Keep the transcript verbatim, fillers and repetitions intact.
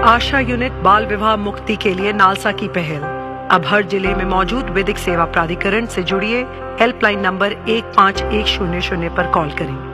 आशा unit बाल विवाह मुक्ति के लिए नालसा की पहल। अब हर जिले में मौजूद विधिक सेवा प्राधिकरण से जुड़िए। हेल्पलाइन नंबर एक पाँच एक शून्य शून्य पर कॉल करें।